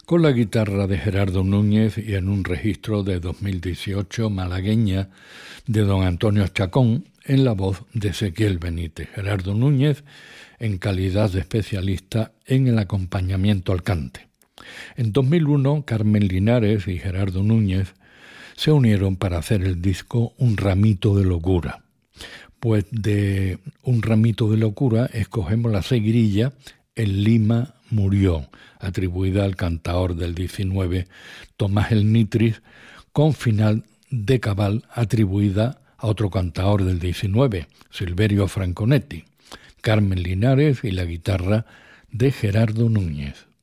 con la guitarra de Gerardo Núñez y en un registro de 2018 malagueña de don Antonio Chacón en la voz de Ezequiel Benítez. Gerardo Núñez en calidad de especialista en el acompañamiento al cante. En 2001, Carmen Linares y Gerardo Núñez se unieron para hacer el disco Un ramito de locura. Pues de Un ramito de locura escogemos la seguirilla En Lima murió, atribuida al cantaor del 19 Tomás el Nitris, con final de cabal atribuida a otro cantaor del 19, Silverio Franconetti, Carmen Linares y la guitarra de Gerardo Núñez.